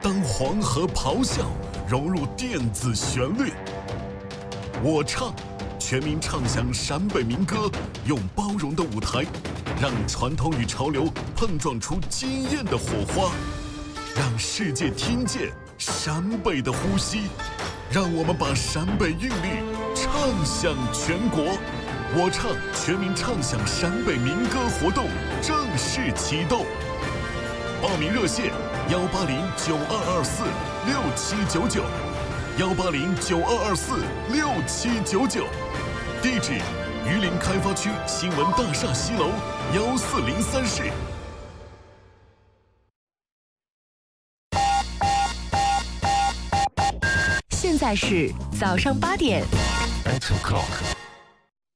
当黄河咆哮融入电子旋律，我唱，全民唱响陕北民歌，用包容的舞台，让传统与潮流碰撞出惊艳的火花，让世界听见陕北的呼吸，让我们把陕北韵律唱响全国。我唱，全民唱响陕北民歌活动正式启动，报名热线18092246799，18092246799，地址榆林开发区新闻大厦西楼1403室。 现在是早上8点。 8 o'clock.